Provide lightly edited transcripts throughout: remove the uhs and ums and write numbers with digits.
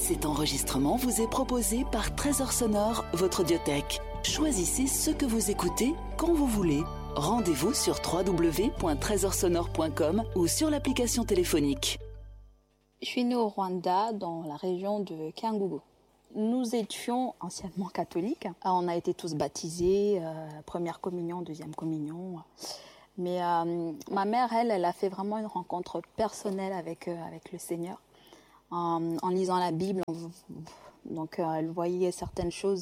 Cet enregistrement vous est proposé par Trésor Sonore, votre audiothèque. Choisissez ce que vous écoutez quand vous voulez. Rendez-vous sur www.trésorsonore.com ou sur l'application téléphonique. Je suis née au Rwanda, dans la région de Kyangugu. Nous étions anciennement catholiques. On a été tous baptisés, première communion, deuxième communion. Mais ma mère, elle a fait vraiment une rencontre personnelle avec le Seigneur. En lisant la Bible, donc elle voyait certaines choses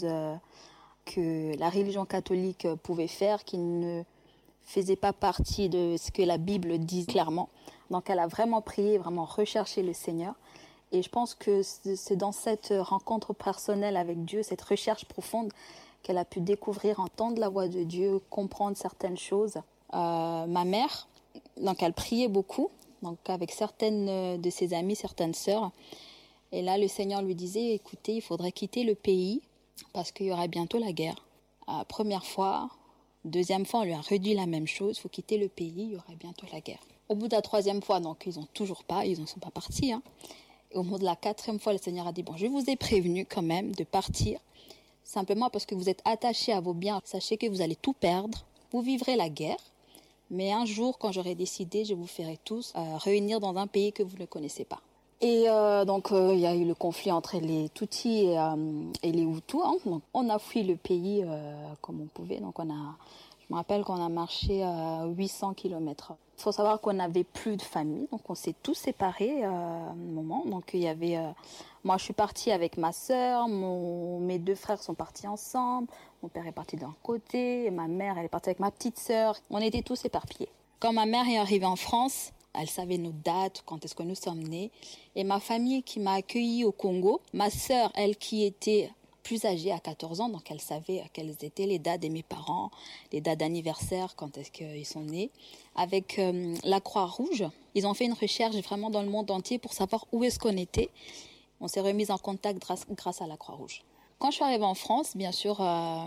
que la religion catholique pouvait faire qui ne faisaient pas partie de ce que la Bible dit clairement. Donc elle a vraiment prié, vraiment recherché le Seigneur. Et je pense que c'est dans cette rencontre personnelle avec Dieu, cette recherche profonde, qu'elle a pu découvrir, entendre la voix de Dieu, comprendre certaines choses. Ma mère, donc elle priait beaucoup, donc avec certaines de ses amies, certaines sœurs. Et là, le Seigneur lui disait, écoutez, il faudrait quitter le pays parce qu'il y aura bientôt la guerre. Première fois, deuxième fois, on lui a redit la même chose, il faut quitter le pays, il y aura bientôt la guerre. Au bout de la troisième fois, donc ils n'en sont pas partis. Et au bout de la quatrième fois, le Seigneur a dit, bon, je vous ai prévenu quand même de partir, simplement parce que vous êtes attachés à vos biens. Sachez que vous allez tout perdre, vous vivrez la guerre. Mais un jour, quand j'aurai décidé, je vous ferai tous réunir dans un pays que vous ne connaissez pas. Et donc, il y a eu le conflit entre les Tutsis et les Hutus. Donc, on a fui le pays comme on pouvait. Donc, je me rappelle qu'on a marché 800 kilomètres. Il faut savoir qu'on n'avait plus de famille. Donc, on s'est tous séparés à un moment. Donc, il y avait... moi, je suis partie avec ma sœur. Mes deux frères sont partis ensemble. Mon père est parti d'un côté. Et ma mère, elle est partie avec ma petite sœur. On était tous éparpillés. Quand ma mère est arrivée en France, elle savait nos dates, quand est-ce que nous sommes nés. Et ma famille qui m'a accueillie au Congo, ma sœur, elle qui était plus âgée, à 14 ans, donc elle savait quelles étaient les dates de mes parents, les dates d'anniversaire, quand est-ce qu'ils sont nés. Avec la Croix-Rouge, ils ont fait une recherche vraiment dans le monde entier pour savoir où est-ce qu'on était. On s'est remis en contact grâce à la Croix-Rouge. Quand je suis arrivée en France, bien sûr,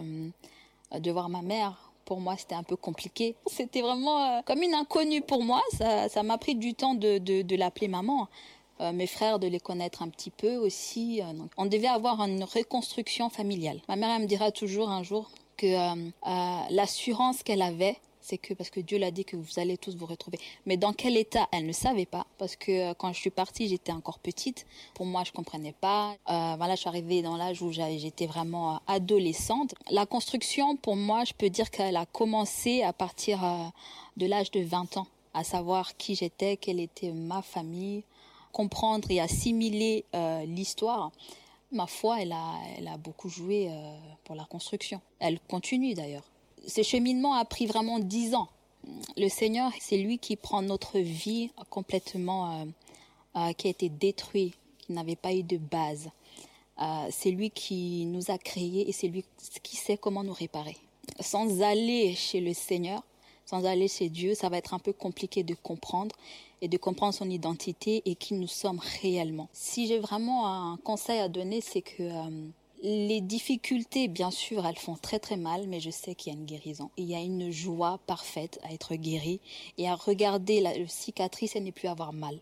de voir ma mère, pour moi, c'était un peu compliqué. C'était vraiment comme une inconnue pour moi. Ça m'a pris du temps de l'appeler maman. Mes frères, de les connaître un petit peu aussi. Donc, on devait avoir une reconstruction familiale. Ma mère, elle me dira toujours un jour que l'assurance qu'elle avait, c'est que parce que Dieu l'a dit que vous allez tous vous retrouver. Mais dans quel état, elle ne savait pas. Parce que quand je suis partie, j'étais encore petite. Pour moi, je comprenais pas. Voilà, je suis arrivée dans l'âge où j'étais vraiment adolescente. La construction, pour moi, je peux dire qu'elle a commencé à partir de l'âge de 20 ans. À savoir qui j'étais, quelle était ma famille, comprendre et assimiler l'histoire. Ma foi, elle a beaucoup joué pour la construction. Elle continue d'ailleurs. Ce cheminement a pris vraiment 10 ans. Le Seigneur, c'est lui qui prend notre vie complètement, qui a été détruite, qui n'avait pas eu de base. C'est lui qui nous a créés et c'est lui qui sait comment nous réparer. Sans aller chez le Seigneur, sans aller chez Dieu, ça va être un peu compliqué de comprendre et de comprendre son identité et qui nous sommes réellement. Si j'ai vraiment un conseil à donner, c'est que les difficultés, bien sûr, elles font très très mal, mais je sais qu'il y a une guérison. Il y a une joie parfaite à être guéri et à regarder la cicatrice et ne plus avoir mal.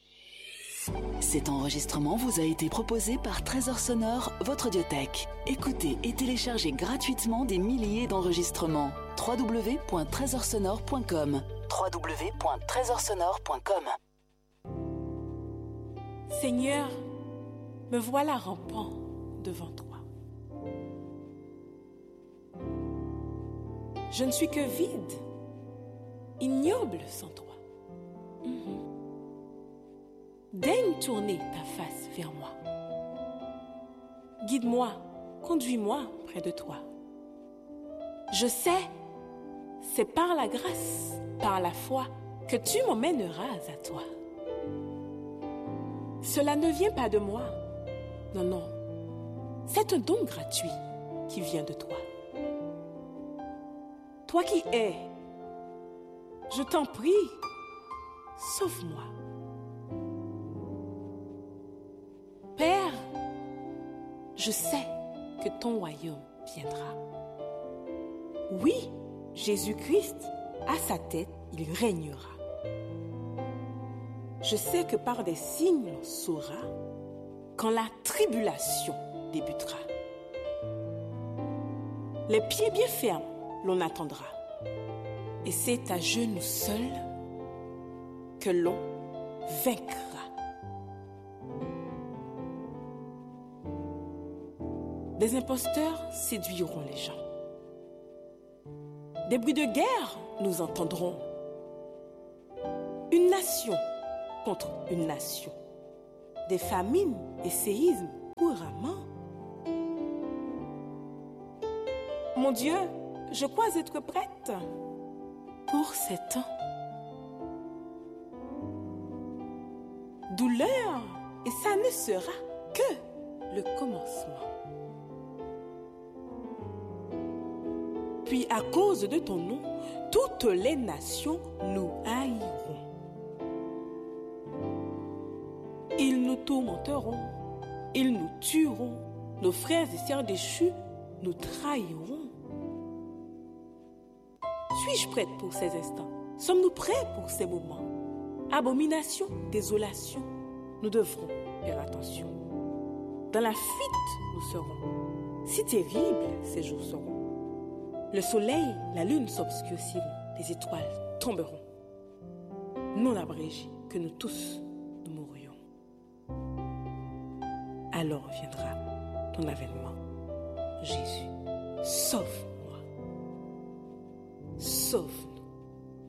Cet enregistrement vous a été proposé par Trésor Sonore, votre audiothèque. Écoutez et téléchargez gratuitement des milliers d'enregistrements. www.trésorsonore.com www.trésorsonore.com. Seigneur, me voilà rampant devant toi. Je ne suis que vide, ignoble sans toi. Daigne tourner ta face vers moi. Guide-moi, conduis-moi près de toi. Je sais, c'est par la grâce, par la foi, que tu m'emmèneras à toi. Cela ne vient pas de moi. Non, non. C'est un don gratuit qui vient de toi. Toi qui es, je t'en prie, sauve-moi. Père, je sais que ton royaume viendra. Oui, Jésus-Christ, à sa tête, il régnera. Je sais que par des signes, l'on saura quand la tribulation débutera. Les pieds bien fermes, l'on attendra. Et c'est à genoux seuls que l'on vaincra. Des imposteurs séduiront les gens. Des bruits de guerre, nous entendrons. Une nation contre une nation. Des famines et séismes couramment. Mon Dieu, je crois être prête pour ces temps. Douleur, et ça ne sera que le commencement. Puis à cause de ton nom, toutes les nations nous haïront. Ils nous tourmenteront, ils nous tueront, nos frères et sœurs déchus nous trahiront. Suis-je prête pour ces instants? Sommes-nous prêts pour ces moments? Abomination, désolation, nous devrons faire attention. Dans la fuite, nous serons. Si terribles ces jours seront. Le soleil, la lune s'obscurciront, les étoiles tomberont. Non abrégés, que nous tous, nous mourrions. Alors viendra ton avènement. Jésus, sauve-moi. Sauve-moi.